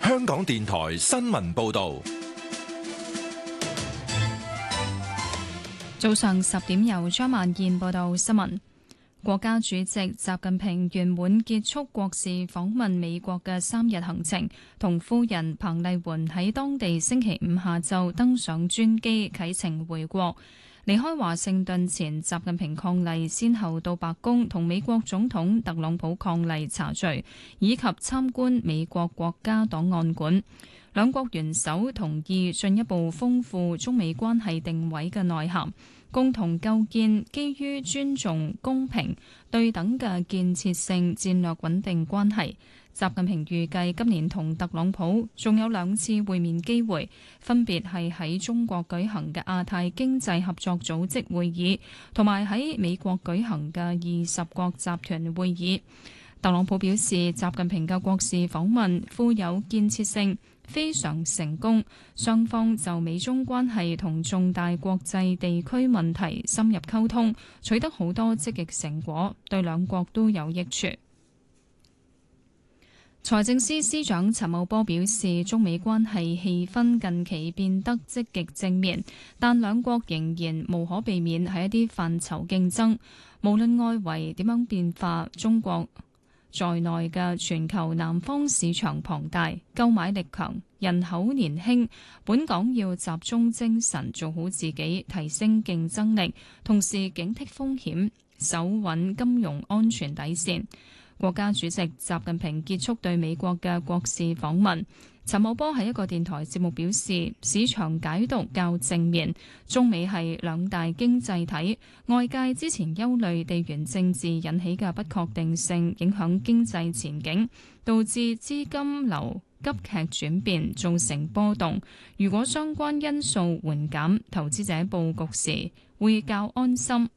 香港電台新聞報道。 早上10點由張萬燕報道新聞。國家主席習近平圓滿結束國事訪問美國嘅3日行程，同夫人彭麗媛喺當地星期五下晝登上專機啟程回國。離開華盛頓前，習近平伉儷先後到白宮同美國總統特朗普伉儷茶敘，以及參觀美國國家檔案館。兩國元首同意進一步豐富中美關係定位嘅內涵，共同構建基於尊重、公平、對等嘅建設性戰略穩定關係。習近平預計今年同特朗普仲有2次會面機會，分別係喺中國舉行嘅亞太經濟合作組織會議，同埋喺美國舉行嘅20國集團會議。特朗普表示，習近平嘅國事訪問富有建設性，非常成功，雙方就美中關係同重大國際地區問題深入溝通，取得好多積極成果，對兩國都有益處。財政司司長陳茂波表示，中美關係氣氛近期變得積極正面，但兩國仍然無可避免喺一啲範疇競爭。無論外圍點樣變化，中國在內嘅全球南方市場龐大，購買力強，人口年輕，本港要集中精神做好自己，提升競爭力，同時警惕風險，守穩金融安全底線。國家主席習近平結束對美國嘅國事訪問。陳茂波喺一個電台節目表示，市場解讀較正面，中美係兩大經濟體，外界之前憂慮地緣政治引起嘅不確定性影響經濟前景，導致資金流急劇轉變，造成波動。如果相關因素緩減，投資者佈局時會較安心。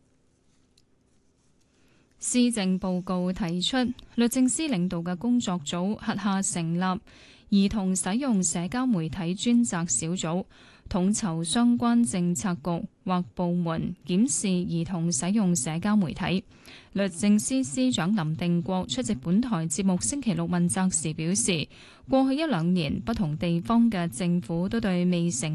施政報告提出，律政司領導嘅工作組轄下成立兒童使用社交媒體專責小組，統籌相關政策局或部門檢視兒童使用社交媒體。律政司司長林定國出席本台節目星期六問責時表示，過去1-2年不同地方嘅政府都對未成